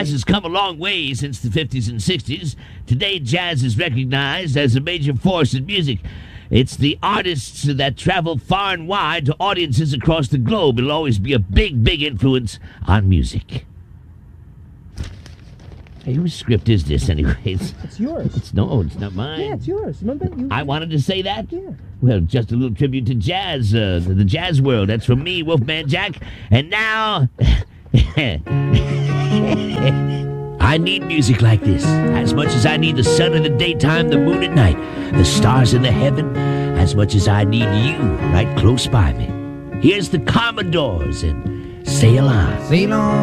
Jazz has come a long way since the 50s and 60s. Today, jazz is recognized as a major force in music. It's the artists that travel far and wide to audiences across the globe. It'll always be a big, big influence on music. Hey, whose script is this, anyways? It's yours. It's not mine. Yeah, it's yours. Remember? I wanted to say that? Yeah. Well, just a little tribute to jazz, the jazz world. That's from me, Wolfman Jack. And now... I need music like this, as much as I need the sun in the daytime, the moon at night, the stars in the heaven, as much as I need you right close by me. Here's the Commodores and Sail On. Sail on.